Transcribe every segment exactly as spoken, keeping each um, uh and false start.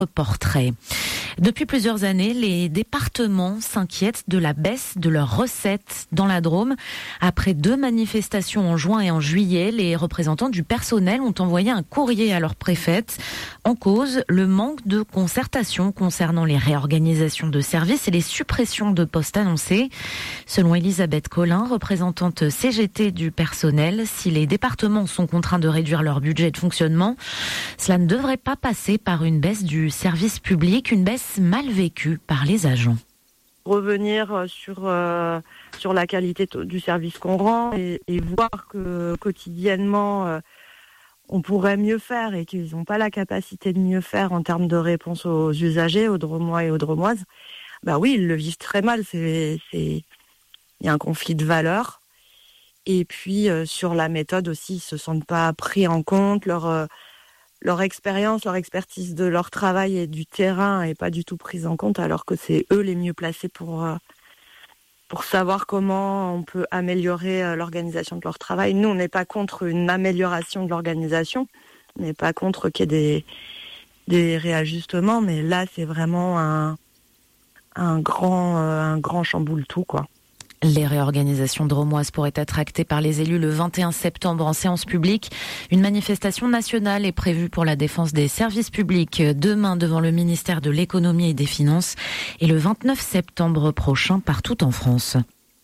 Portrait. Depuis plusieurs années, les départements s'inquiètent de la baisse de leurs recettes dans la Drôme. Après deux manifestations en juin et en juillet, les représentants du personnel ont envoyé un courrier à leur préfète. En cause, le manque de concertation concernant les réorganisations de services et les suppressions de postes annoncées. Selon Elisabeth Collin, représentante C G T du personnel, si les départements sont contraints de réduire leur budget de fonctionnement, cela ne devrait pas passer par une baisse du service public, une baisse mal vécue par les agents. Revenir sur, euh, sur la qualité t- du service qu'on rend et, et voir que quotidiennement euh, on pourrait mieux faire et qu'ils n'ont pas la capacité de mieux faire en termes de réponse aux usagers, aux Dromois et aux Dromoises, bah oui, ils le vivent très mal. C'est, c'est... Il y a un conflit de valeurs. Et puis euh, sur la méthode aussi, ils ne se sentent pas pris en compte. Leur, euh, leur expérience, leur expertise de leur travail et du terrain n'est pas du tout prise en compte, alors que c'est eux les mieux placés pour, euh, pour savoir comment on peut améliorer euh, l'organisation de leur travail. Nous, on n'est pas contre une amélioration de l'organisation, on n'est pas contre qu'il y ait des, des réajustements, mais là, c'est vraiment un, un, grand, euh, un grand chamboule-tout, quoi. Les réorganisations drômoises pourraient être actées par les élus le vingt et un septembre en séance publique. Une manifestation nationale est prévue pour la défense des services publics demain devant le ministère de l'Économie et des Finances et le vingt-neuf septembre prochain partout en France.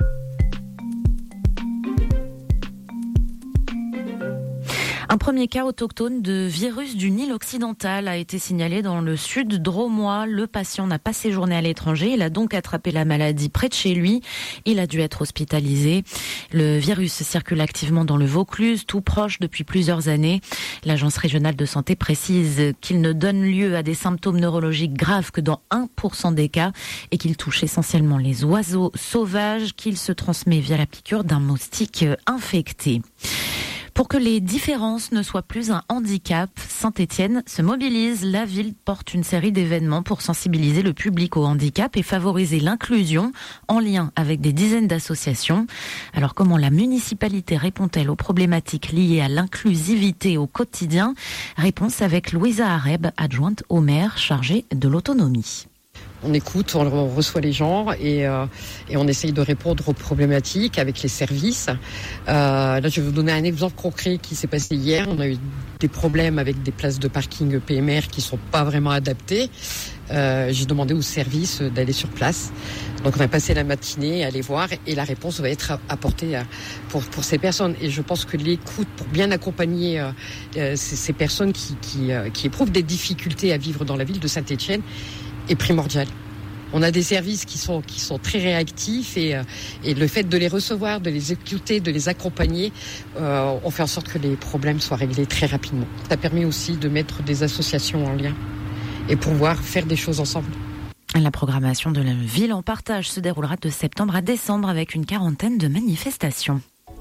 Un premier cas autochtone de virus du Nil occidental a été signalé dans le sud drômois. Le patient n'a pas séjourné à l'étranger. Il a donc attrapé la maladie près de chez lui. Il a dû être hospitalisé. Le virus circule activement dans le Vaucluse, tout proche depuis plusieurs années. L'Agence régionale de santé précise qu'il ne donne lieu à des symptômes neurologiques graves que dans un pour cent des cas et qu'il touche essentiellement les oiseaux sauvages, qu'il se transmet via la piqûre d'un moustique infecté. Pour que les différences ne soient plus un handicap, Saint-Étienne se mobilise. La ville porte une série d'événements pour sensibiliser le public au handicap et favoriser l'inclusion en lien avec des dizaines d'associations. Alors comment la municipalité répond-elle aux problématiques liées à l'inclusivité au quotidien ? Réponse avec Louisa Areb, adjointe au maire chargée de l'autonomie. On écoute, on reçoit les gens et, euh, et on essaye de répondre aux problématiques avec les services. Euh, là, je vais vous donner un exemple concret qui s'est passé hier. On a eu des problèmes avec des places de parking P M R qui sont pas vraiment adaptées. Euh, j'ai demandé aux services d'aller sur place. Donc, on va passer la matinée à aller voir et la réponse va être apportée à, pour, pour ces personnes. Et je pense que l'écoute pour bien accompagner euh, ces, ces personnes qui, qui, euh, qui éprouvent des difficultés à vivre dans la ville de Saint-Étienne est primordial. On a des services qui sont qui sont très réactifs et euh, et le fait de les recevoir, de les écouter, de les accompagner, euh, on fait en sorte que les problèmes soient réglés très rapidement. Ça permet aussi de mettre des associations en lien et pouvoir faire des choses ensemble. La programmation de la ville en partage se déroulera de septembre à décembre avec une quarantaine de manifestations.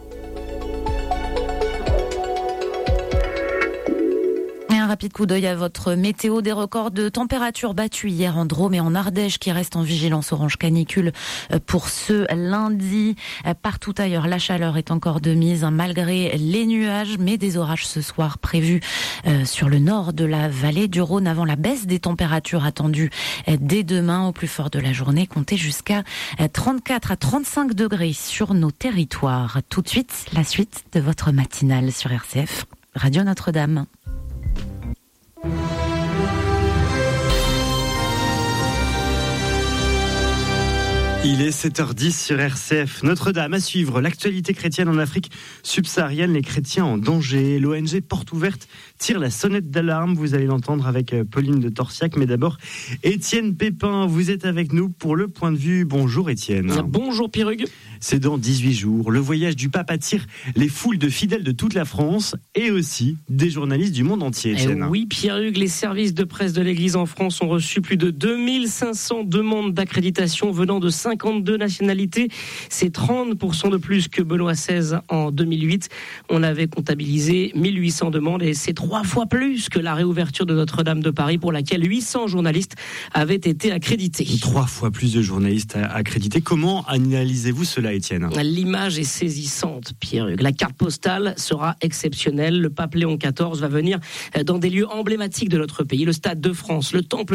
Un rapide coup d'œil à votre météo. Des records de température battus hier en Drôme et en Ardèche qui restent en vigilance orange canicule pour ce lundi. Partout ailleurs, la chaleur est encore de mise malgré les nuages, mais des orages ce soir prévus sur le nord de la vallée du Rhône avant la baisse des températures attendues dès demain. Au plus fort de la journée, comptez jusqu'à trente-quatre à trente-cinq degrés sur nos territoires. Tout de suite, la suite de votre matinale sur R C F, Radio Notre-Dame. Il est sept heures dix sur R C F. Notre-Dame à suivre. L'actualité chrétienne en Afrique subsaharienne, les chrétiens en danger. L'O N G Porte Ouverte tire la sonnette d'alarme. Vous allez l'entendre avec Pauline de Torsiac. Mais d'abord, Étienne Pépin, vous êtes avec nous pour le point de vue. Bonjour Étienne. Bonjour Pierrugue. C'est dans dix-huit jours. Le voyage du pape attire les foules de fidèles de toute la France et aussi des journalistes du monde entier. Étienne. Eh oui Pierrugue, les services de presse de l'Église en France ont reçu plus de deux mille cinq cents demandes d'accréditation venant de cinquante-deux nationalités. C'est trente pour cent de plus que Benoît seize en deux mille huit. On avait comptabilisé mille huit cents demandes et c'est trois fois plus que la réouverture de Notre-Dame de Paris pour laquelle huit cents journalistes avaient été accrédités. Trois fois plus de journalistes accrédités. Comment analysez-vous cela là, Étienne. L'image est saisissante, Pierre-Hugues. La carte postale sera exceptionnelle. Le pape Léon quatorze va venir dans des lieux emblématiques de notre pays. Le Stade de France, le Temple